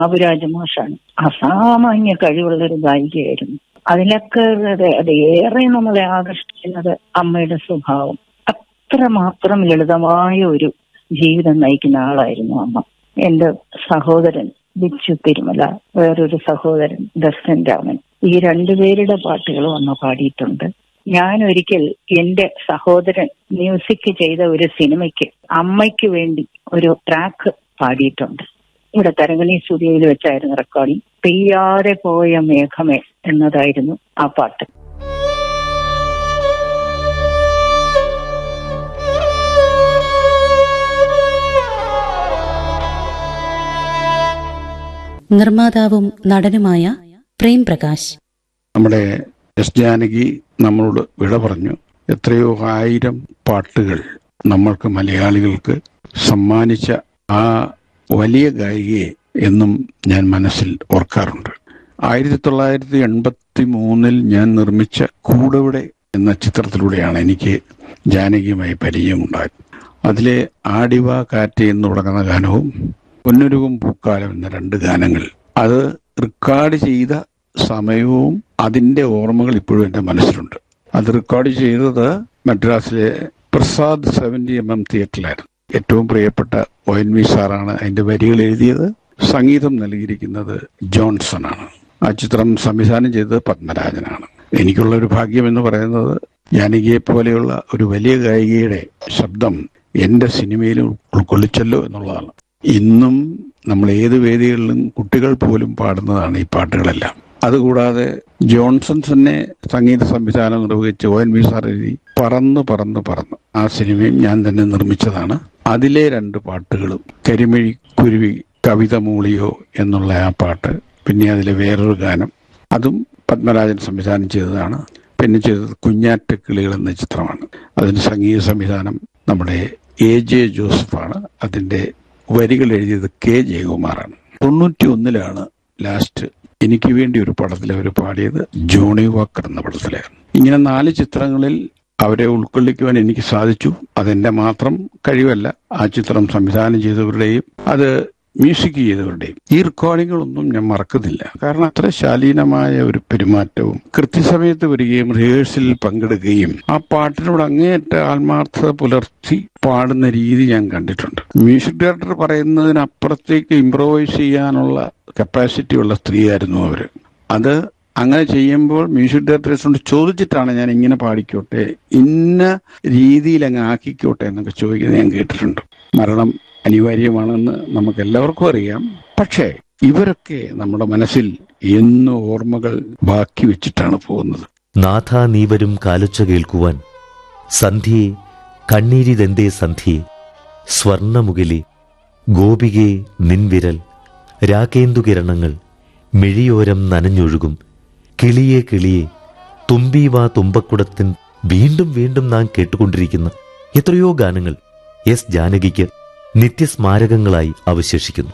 ബാബുരാജ് മാഷാണ്. അസാമാന്യ കഴിവുള്ളൊരു ഗായികയായിരുന്നു. അതിലൊക്കെ അത് ഏറെ നമ്മളെ ആകർഷിക്കുന്നത് അമ്മയുടെ സ്വഭാവം. അത്രമാത്രം ലളിതമായ ഒരു ജീവിതം നയിക്കുന്ന ആളായിരുന്നു അമ്മ. എന്റെ സഹോദരൻ ബിച്ചു തിരുമല, വേറൊരു സഹോദരൻ ദർശൻ രാമൻ, ഈ രണ്ടുപേരുടെ പാട്ടുകളും അമ്മ പാടിയിട്ടുണ്ട്. ഞാൻ ഒരിക്കൽ എന്റെ സഹോദരൻ മ്യൂസിക് ചെയ്ത ഒരു സിനിമയ്ക്ക് അമ്മയ്ക്ക് വേണ്ടി ഒരു ട്രാക്ക് പാടിയിട്ടുണ്ട്. ഇവിടെ തരങ്കണി സ്റ്റുഡിയോയിൽ വെച്ചായിരുന്നു റെക്കോർഡിംഗ്. പെയ്യാതെ പോയ മേഘമേ എന്നതായിരുന്നു ആ പാട്ട്. നിർമ്മാതാവും നടനുമായ പ്രേം പ്രകാശ്. നമ്മുടെ എസ് ജാനകി നമ്മളോട് വിട പറഞ്ഞു. എത്രയോ 1000 പാട്ടുകൾ നമ്മൾക്ക് മലയാളികൾക്ക് സമ്മാനിച്ച ആ വലിയ ഗായികയെ എന്നും ഞാൻ മനസ്സിൽ ഓർക്കാറുണ്ട്. 1983 ഞാൻ നിർമ്മിച്ച കൂടവിടെ എന്ന ചിത്രത്തിലൂടെയാണ് എനിക്ക് ജാനകിയുമായി പരിചയമുണ്ടായത്. അതിലെ ആടിവ കാറ്റ് എന്ന് തുടങ്ങുന്ന ഗാനവും പൊന്നുരുകും പൂക്കാലം എന്ന 2 ഗാനങ്ങൾ, അത് റെക്കോർഡ് ചെയ്ത സമയവും അതിന്റെ ഓർമ്മകൾ ഇപ്പോഴും എൻ്റെ മനസ്സിലുണ്ട്. അത് റെക്കോർഡ് ചെയ്തത് മദ്രാസിലെ പ്രസാദ് 70mm തിയേറ്ററിലായിരുന്നു. ഏറ്റവും പ്രിയപ്പെട്ട ONV സാറാണ് അതിന്റെ വരികൾ എഴുതിയത്. സംഗീതം നൽകിയിരിക്കുന്നത് ജോൺസൺ ആണ്. ആ ചിത്രം സംവിധാനം ചെയ്തത് പത്മരാജനാണ്. എനിക്കുള്ള ഒരു ഭാഗ്യം എന്ന് പറയുന്നത് ജാനകിയെ പോലെയുള്ള ഒരു വലിയ ഗായികയുടെ ശബ്ദം എന്റെ സിനിമയിൽ ഉൾക്കൊള്ളിച്ചല്ലോ എന്നുള്ളതാണ്. ഇന്നും നമ്മൾ ഏത് വേദികളിലും കുട്ടികൾ പോലും പാടുന്നതാണ് ഈ പാട്ടുകളെല്ലാം. അതുകൂടാതെ ജോൺസൺ തന്നെ സംഗീത സംവിധാനം നിർവഹിച്ച് ONV സാർ എഴുതി പറന്ന് പറന്ന് പറന്ന് ആ സിനിമയും ഞാൻ തന്നെ നിർമ്മിച്ചതാണ്. അതിലെ 2 പാട്ടുകളും കരിമിഴി കുരുവി കവിത മൂളിയോ എന്നുള്ള ആ പാട്ട്, പിന്നെ അതിലെ വേറൊരു ഗാനം, അതും പത്മരാജൻ സംവിധാനം ചെയ്തതാണ്. പിന്നെ ചെയ്തത് കുഞ്ഞാറ്റ കിളികൾ എന്ന ചിത്രമാണ്. അതിന് സംഗീത സംവിധാനം നമ്മുടെ AJ ജോസഫാണ്. അതിന്റെ വരികൾ എഴുതിയത് K ജയകുമാറാണ്. 91 ലാസ്റ്റ് എനിക്ക് വേണ്ടി ഒരു പടത്തിൽ അവർ പാടിയത് ജോണി വാക്കർ എന്ന പടത്തിലായിരുന്നു. ഇങ്ങനെ 4 ചിത്രങ്ങളിൽ അവരെ ഉൾക്കൊള്ളിക്കുവാൻ എനിക്ക് സാധിച്ചു. അതെന്റെ മാത്രം കഴിവല്ല, ആ ചിത്രം സംവിധാനം ചെയ്തവരുടെയും അത് മ്യൂസിക് ചെയ്തവരുടെയും. ഈ റെക്കോർഡിങ്ങുകളൊന്നും ഞാൻ മറക്കുന്നില്ല. കാരണം അത്ര ശാലീനമായ ഒരു പെരുമാറ്റവും കൃത്യസമയത്ത് വരികയും റിഹേഴ്സലിൽ പങ്കെടുക്കുകയും ആ പാട്ടിനോട് അങ്ങേയറ്റ ആത്മാർത്ഥത പുലർത്തി പാടുന്ന രീതി ഞാൻ കണ്ടിട്ടുണ്ട്. മ്യൂസിക് ഡയറക്ടർ പറയുന്നതിനപ്പുറത്തേക്ക് ഇംപ്രവൈസ് ചെയ്യാനുള്ള കപ്പാസിറ്റി ഉള്ള സ്ത്രീയായിരുന്നു അവര്. അത് അങ്ങനെ ചെയ്യുമ്പോൾ മ്യൂസിക് ഡയറക്ടേഴ്സിനോട് ചോദിച്ചിട്ടാണ് ഞാൻ ഇങ്ങനെ പാടിക്കോട്ടെ, ഇന്ന രീതിയിൽ അങ്ങ് ആക്കിക്കോട്ടെ എന്നൊക്കെ ചോദിക്കുന്നത് ഞാൻ കേട്ടിട്ടുണ്ട്. മരണം അനിവാര്യമാണെന്ന് നമുക്ക് എല്ലാവർക്കും അറിയാം. പക്ഷേ ഇവരൊക്കെ നമ്മുടെ മനസ്സിൽ എന്നും ഓർമ്മകൾ ബാക്കി വെച്ചിട്ടാണ് പോകുന്നത്. നാഥ നീ വരും കാലൊച്ച കേൾക്കുവാൻ, സന്ധ്യയെ കണ്ണീരിതെന്തേ സന്ധ്യയെ, സ്വർണമുകിലെ ഗോപികെ നിൻവിരൽ, രാകേന്ദുകിരണങ്ങൾ മിഴിയോരം നനഞ്ഞൊഴുകും, കിളിയെ കിളിയെ തുമ്പീവാ തുമ്പക്കുടത്തിൻ. വീണ്ടും വീണ്ടും നാം കേട്ടുകൊണ്ടിരിക്കുന്ന എത്രയോ ഗാനങ്ങൾ എസ് ജാനകിക്ക് നിത്യസ്മാരകങ്ങളായി അവശേഷിക്കുന്നു.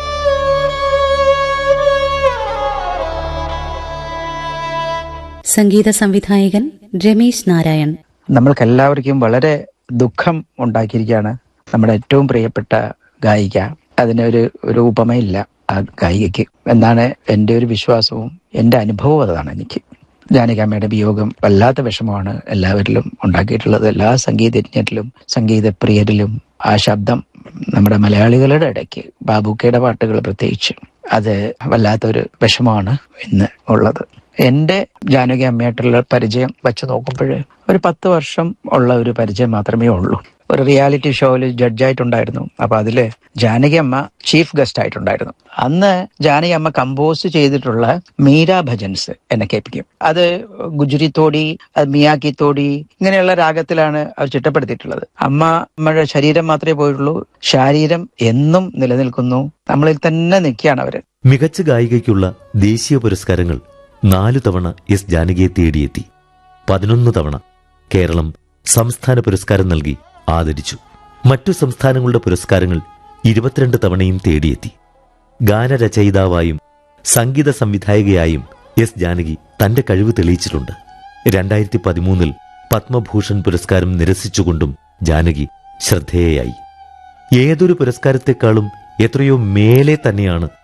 സംഗീത സംവിധായകൻ രമേശ് നാരായൺ. നമ്മൾക്കെല്ലാവർക്കും വളരെ ദുഃഖം ഉണ്ടാക്കിയിരിക്കുകയാണ് നമ്മുടെ ഏറ്റവും പ്രിയപ്പെട്ട ഗായിക. അതിനൊരു ഉപമയില്ല ആ ഗായികയ്ക്ക് എന്നാണ് എൻ്റെ ഒരു വിശ്വാസവും എൻ്റെ അനുഭവവും. അതാണ് എനിക്ക് ജാനകിയമ്മയുടെ വിയോഗം വല്ലാത്ത വിഷമമാണ് എല്ലാവരിലും ഉണ്ടാക്കിയിട്ടുള്ളത്. എല്ലാ സംഗീതജ്ഞരിലും സംഗീതപ്രിയരിലും ആ ശബ്ദം നമ്മുടെ മലയാളികളുടെ ഇടയ്ക്ക്, ബാബുക്കയുടെ പാട്ടുകൾ പ്രത്യേകിച്ച്, അത് വല്ലാത്തൊരു വിഷമമാണ് ഇന്ന് ഉള്ളത്. എൻ്റെ ജാനകി അമ്മയായിട്ടുള്ള പരിചയം വെച്ച് നോക്കുമ്പോൾ ഒരു 10 വർഷം ഉള്ള ഒരു പരിചയം മാത്രമേ ഉള്ളൂ. ഒരു റിയാലിറ്റി ഷോയിൽ ജഡ്ജായിട്ടുണ്ടായിരുന്നു. അപ്പൊ അതില് ജാനകി അമ്മ ചീഫ് ഗസ്റ്റ് ആയിട്ടുണ്ടായിരുന്നു. അന്ന് ജാനകി അമ്മ കമ്പോസ് ചെയ്തിട്ടുള്ള മീരാ ഭജൻസ് എന്നെ കേൾപ്പിക്കും. അത് ഗുജറി തോടി, മിയാക്കി തോടി, ഇങ്ങനെയുള്ള രാഗത്തിലാണ് അവർ ചിട്ടപ്പെടുത്തിയിട്ടുള്ളത്. അമ്മയുടെ ശരീരം മാത്രമേ പോയിട്ടുള്ളൂ, ശാരീരം എന്നും നിലനിൽക്കുന്നു. നമ്മളിൽ തന്നെ നിൽക്കുകയാണ് അവര്. മികച്ച ഗായികയ്ക്കുള്ള ദേശീയ പുരസ്കാരങ്ങൾ 4 തവണ എസ് ജാനകിയെ തേടിയെത്തി. 11 തവണ കേരളം സംസ്ഥാന പുരസ്കാരം നൽകി ആദരിച്ചു. മറ്റു സംസ്ഥാനങ്ങളുടെ പുരസ്കാരങ്ങൾ 22 തവണയും തേടിയെത്തി. ഗാനരചയിതാവായും സംഗീത സംവിധായകയായും എസ് ജാനകി തന്റെ കഴിവ് തെളിയിച്ചിട്ടുണ്ട്. 2013 പത്മഭൂഷൺ പുരസ്കാരം നിരസിച്ചുകൊണ്ടും ജാനകി ശ്രദ്ധേയയായി. ഏതൊരു പുരസ്കാരത്തെക്കാളും എത്രയോ മേലെ തന്നെയാണ്